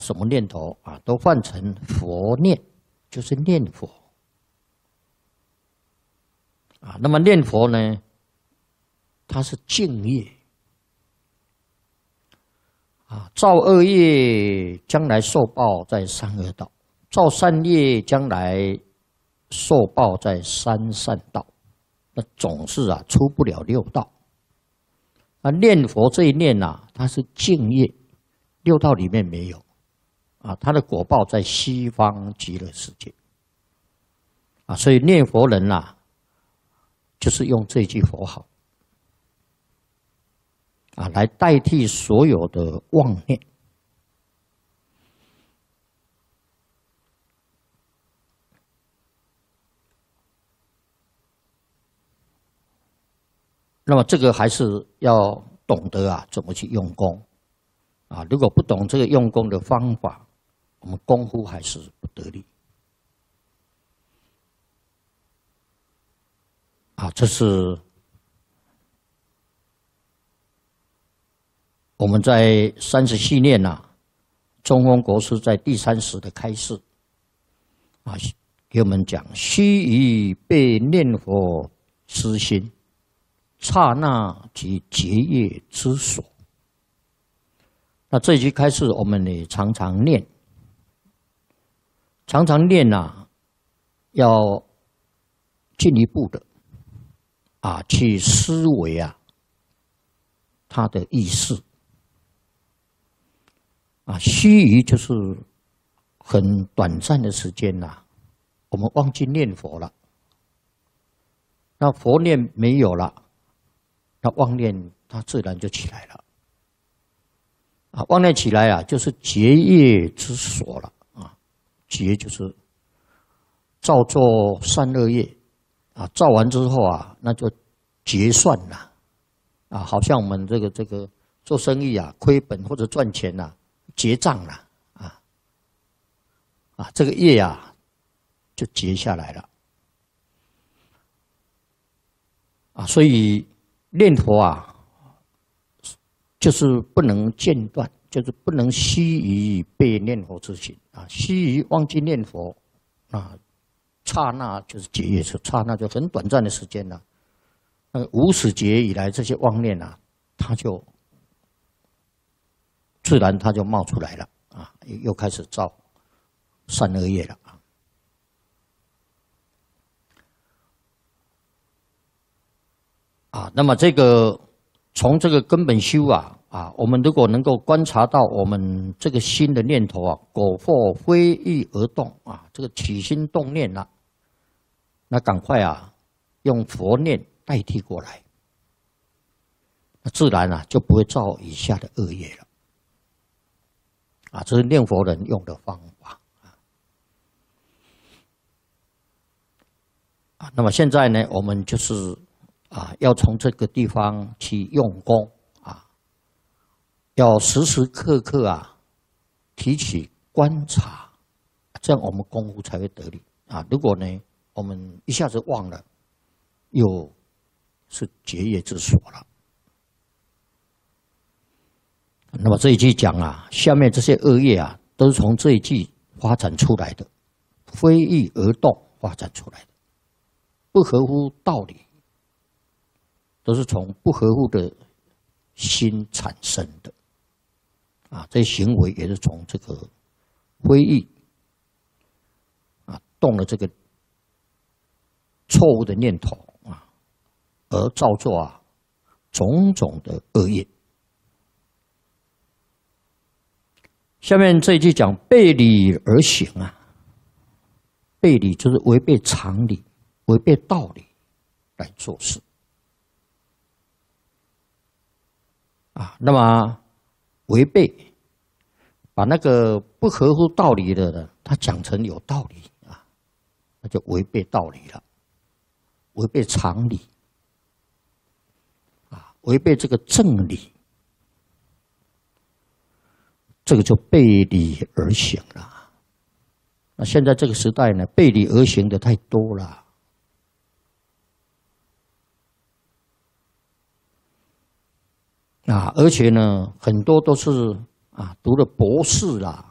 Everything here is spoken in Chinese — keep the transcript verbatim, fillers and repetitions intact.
什么念头啊，都换成佛念，就是念佛啊。那么念佛呢，它是净业啊，造恶业将来受报在三恶道，造善业将来受报在三善道，那总是啊出不了六道。啊，念佛这一念啊，它是净业，六道里面没有啊，它的果报在西方极乐世界啊，所以念佛人呐、啊，就是用这句佛号啊来代替所有的妄念。那么这个还是要懂得啊，怎么去用功啊？如果不懂这个用功的方法，我们功夫还是不得力啊。这是我们在三十系念呐，中峰国师在第三十的开示啊，给我们讲：须臾被念佛思心。刹那即结业之所。那这一句开始，我们也常常念，常常念呐、啊，要进一步的啊去思维啊它的意思啊。须臾就是很短暂的时间呐、啊，我们忘记念佛了，那佛念没有了。那妄念它自然就起来了，啊，妄念起来啊，就是结业之所了啊。结就是造作善恶业啊，造完之后啊，那就结算了啊，好像我们这个这个做生意啊，亏本或者赚钱呐、啊，结账了啊啊，这个业啊就结下来了啊，所以。念佛啊，就是不能间断，就是不能须臾被念佛之心啊。须臾忘记念佛啊，刹那就是结业，是刹那就很短暂的时间了、啊。那个无始劫以来这些妄念啊，它就自然它就冒出来了啊，又开始造善恶业了啊。啊，那么这个从这个根本修啊啊，我们如果能够观察到我们这个心的念头啊，果或非欲而动啊，这个起心动念了、啊，那赶快啊，用佛念代替过来，那自然啊就不会造以下的恶业了。啊，这是念佛人用的方法啊。啊，那么现在呢，我们就是。啊，要从这个地方去用功啊，要时时刻刻啊提起观察，这样我们功夫才会得力啊。如果呢，我们一下子忘了，又是结业之所了。那么这一句讲啊，下面这些恶业啊，都是从这一句发展出来的，非欲而动发展出来的，不合乎道理。都是从不合乎的心产生的，啊，这些行为也是从这个非欲啊动了这个错误的念头啊，而造作啊种种的恶业。下面这一句讲背理而行啊，背理就是违背常理、违背道理来做事。啊，那么违背，把那个不合乎道理的呢，他讲成有道理啊，那就违背道理了，违背常理，啊，违背这个正理，这个就背理而行了。那现在这个时代呢，背理而行的太多了。啊，而且呢，很多都是啊，读了博士啦，